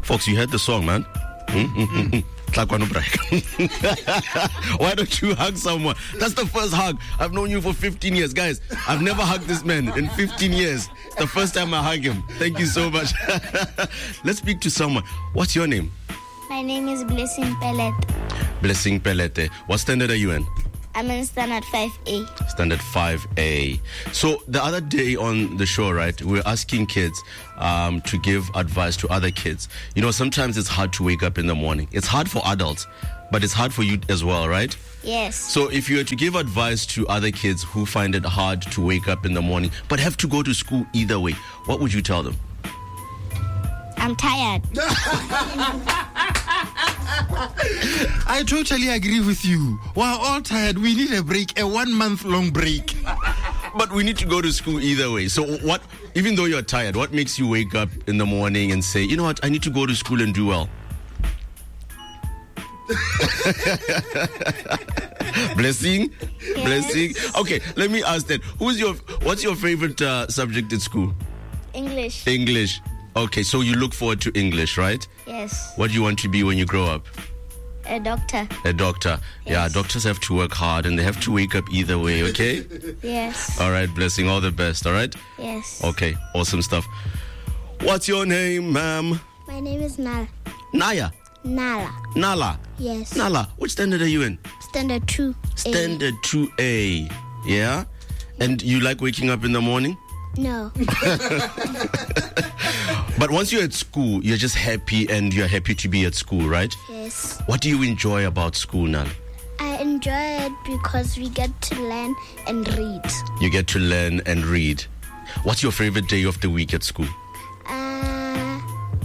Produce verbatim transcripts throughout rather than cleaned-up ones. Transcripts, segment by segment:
Folks, you heard the song, man. Why don't you hug someone? That's the first hug. I've known you for fifteen years. Guys, I've never hugged this man in fifteen years. It's the first time I hug him. Thank you so much. Let's speak to someone. What's your name? My name is Blessing Pellet. Blessing Pelete. What standard are you in? I'm in standard five A. Standard five A. So the other day on the show, right, we were asking kids um, to give advice to other kids. You know, sometimes it's hard to wake up in the morning. It's hard for adults, but it's hard for you as well, right? Yes. So if you were to give advice to other kids who find it hard to wake up in the morning, but have to go to school either way, what would you tell them? I'm tired. I totally agree with you. We're all tired. We need a break, a one-month-long break. But we need to go to school either way. So what, even though you're tired, what makes you wake up in the morning and say, you know what, I need to go to school and do well? Blessing? Yes. Blessing? Okay, let me ask that. Who's your, what's your favorite uh, subject at school? English. English. Okay, so you look forward to English, right? Yes. What do you want to be when you grow up? A doctor. A doctor. Yeah, Yes. doctors have to work hard and they have to wake up either way, okay? Yes. All right, Blessing, all the best, all right? Yes. Okay, awesome stuff. What's your name, ma'am? My name is Nala. Naya. Nala. Nala. Yes. Nala, which standard are you in? Standard two A. Standard two A. Yeah? And you like waking up in the morning? No. But once you're at school, you're just happy and you're happy to be at school, right? Yes. What do you enjoy about school, Nala? I enjoy it because we get to learn and read. You get to learn and read. What's your favorite day of the week at school? Uh,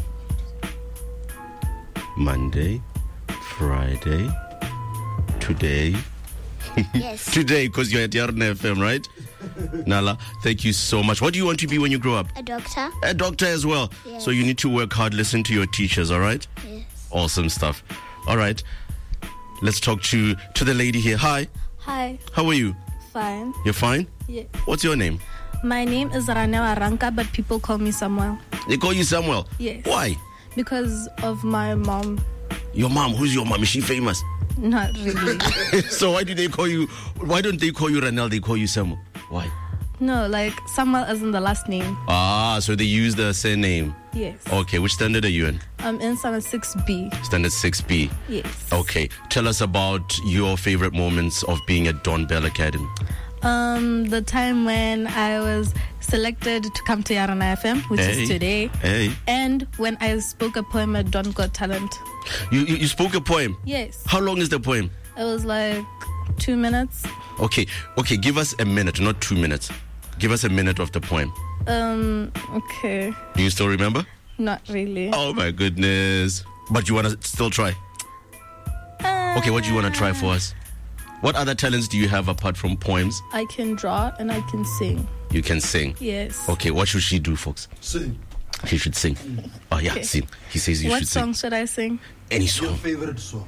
Monday, Friday, today. yes. Today, because you're at Yarna F M, right? Nala, thank you so much. What do you want to be when you grow up? A doctor. A doctor as well. Yes. So you need to work hard, listen to your teachers, all right? Yes. Awesome stuff. All right. Let's talk to, to the lady here. Hi. Hi, How are you? fine. You're fine? Yeah. What's your name? My name is Ranela Ranka, but people call me Samuel They call you Samuel. Yes. Why? because of my mom. Your mom. Who's your mom? Is she famous? Not really. So why do they call you, why don't they call you Ranel? They call you Samuel. Why? No, like Samuel isn't the last name. Ah, so they use the surname. Yes. Okay, which standard are you in? I'm in standard six B. Standard six B. Yes. Okay, tell us about your favorite moments of being at Don Bell Academy. Um, the time when I was selected to come to Yarana F M, which Hey. is today, Hey, and when I spoke a poem at Don Got Talent. you, you you spoke a poem. Yes. How long is the poem? It was like two minutes. Okay, okay, give us a minute, not two minutes. Give us a minute of the poem. Um, okay. Do you still remember? Not really. Oh my goodness. But you want to still try? Okay, what do you want to try for us? What other talents do you have apart from poems? I can draw and I can sing. You can sing. Yes. Okay, what should she do, folks? Sing. She should sing. Oh yeah, Okay. sing. He says you What should song sing. should I sing? Any Your song. favorite song.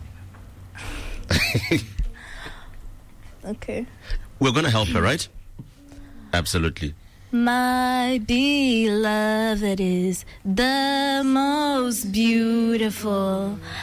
Okay. We're going to help her, right? Absolutely. My beloved is the most beautiful.